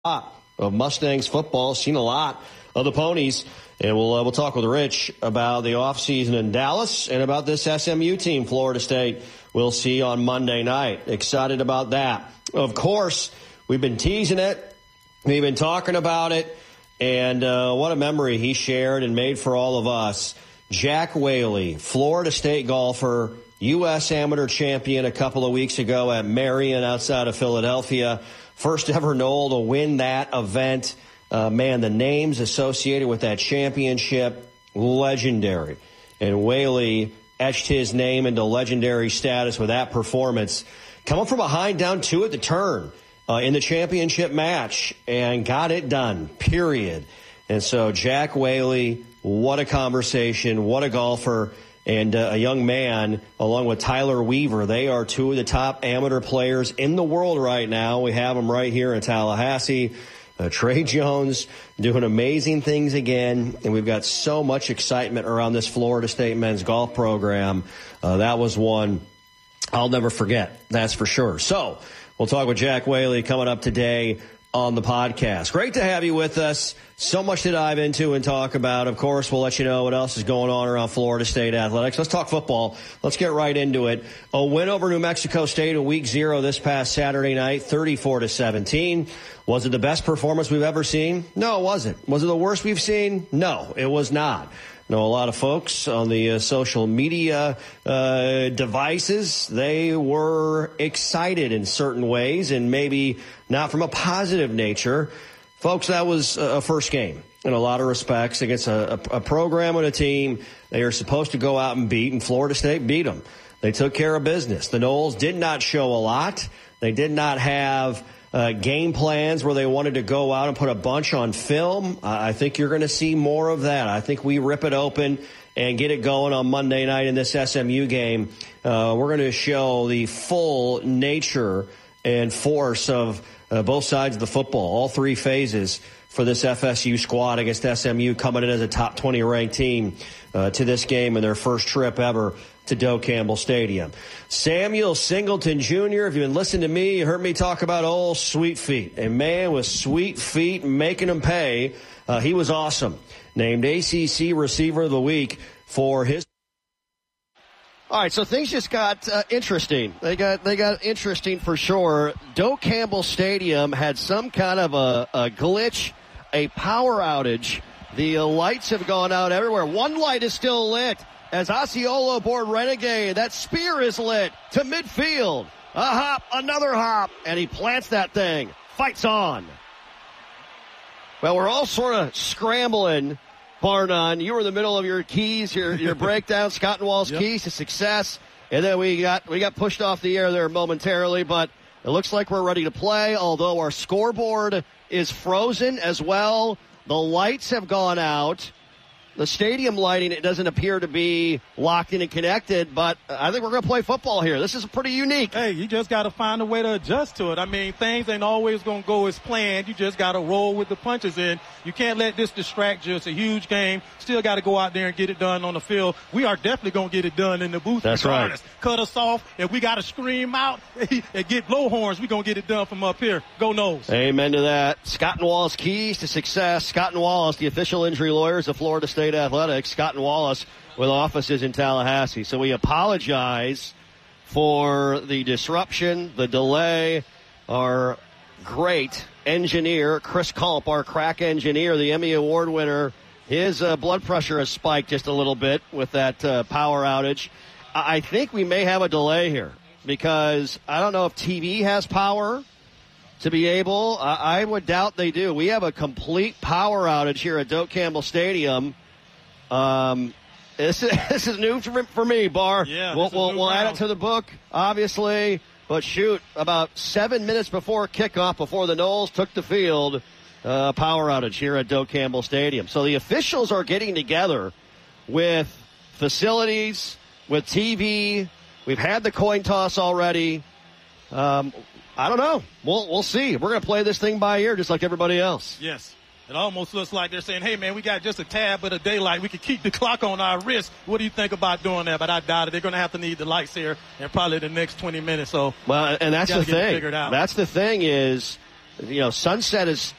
Of Mustangs football, seen a lot of the Ponies, and we'll talk with Rich about the offseason in Dallas and about this SMU team, Florida State. We'll see on Monday night. Excited about that. Of course, we've been teasing it. We've been talking about it, and what a memory he shared and made for all of us. Jack Whaley, Florida State golfer, U.S. amateur champion a couple of weeks ago at Marion outside of Philadelphia. First ever Noel to win that event. Man, the names associated with that championship, legendary. And Whaley etched his name into legendary status with that performance. Coming from behind down 2 at the turn in the championship match and got it done, period. And so Jack Whaley, what a conversation, what a golfer. And a young man, along with Tyler Weaver, they are 2 of the top amateur players in the world right now. We have them right here in Tallahassee. Trey Jones doing amazing things again, and we've got so much excitement around this Florida State men's golf program. That was one I'll never forget, that's for sure. So we'll talk with Jack Whaley coming up today on the podcast. Great to have you with us. So much to dive into and talk about. Of course, we'll let you know what else is going on around Florida State athletics. Let's talk football. Let's get right into it. A win over New Mexico State in week 0 this past Saturday night, 34-17. Was it the best performance we've ever seen? No, it wasn't. Was it the worst we've seen? No, it was not. I know a lot of folks on the social media devices, they were excited in certain ways and maybe not from a positive nature. Folks, that was a first game in a lot of respects against a program and a team they are supposed to go out and beat, and Florida State beat them. They took care of business. The Noles did not show a lot. They did not have game plans where they wanted to go out and put a bunch on film. I think you're going to see more of that. I think we rip it open and get it going on Monday night in this SMU game. We're going to show the full nature and force of both sides of the football, all 3 phases for this FSU squad against SMU coming in as a top 20 ranked team to this game in their first trip ever to Doe Campbell Stadium. Samuel Singleton Jr., if you've been listening to me, you heard me talk about old Sweet Feet. A man with sweet feet making them pay. He was awesome. Named ACC Receiver of the Week for his... All right, so things just got interesting. They got interesting for sure. Doe Campbell Stadium had some kind of a glitch, a power outage. The lights have gone out everywhere. One light is still lit as Osceola aboard Renegade. That spear is lit to midfield. A hop, another hop, and he plants that thing. Fights on. Well, we're all sort of scrambling. Barnon, you were in the middle of your keys, your breakdown, Scott and Wall's keys to success. And then we got pushed off the air there momentarily, but it looks like we're ready to play, although our scoreboard is frozen as well. The lights have gone out. The stadium lighting, it doesn't appear to be locked in and connected, but I think we're going to play football here. This is pretty unique. Hey, you just got to find a way to adjust to it. I mean, things ain't always going to go as planned. You just got to roll with the punches in. You can't let this distract you. It's a huge game. Still got to go out there and get it done on the field. We are definitely going to get it done in the booth. That's regardless. Right. Cut us off. If we got to scream out and get blowhorns, we're going to get it done from up here. Go Noles. Amen to that. Scott and Wallace, keys to success. Scott and Wallace, the official injury lawyers of Florida State Athletics. Scott and Wallace with offices in Tallahassee. So we apologize for the disruption, the delay. Our great engineer, Chris Culp, our crack engineer, the Emmy Award winner, his blood pressure has spiked just a little bit with that power outage. I think we may have a delay here because I don't know if TV has power to be able. I would doubt they do. We have a complete power outage here at Doak Campbell Stadium. This is new for me, Bar. Yeah, we'll add it to the book, obviously. But shoot, about 7 minutes before kickoff, before the Noles took the field, power outage here at Doak Campbell Stadium. So the officials are getting together with facilities, with TV. We've had the coin toss already. I don't know. We'll see. We're going to play this thing by ear just like everybody else. Yes. It almost looks like they're saying, hey, man, we got just a tad bit of daylight. We can keep the clock on our wrist. What do you think about doing that? But I doubt it. They're going to have to need the lights here in probably the next 20 minutes. So, well, and that's the thing. Figured out. That's the thing is Sunset is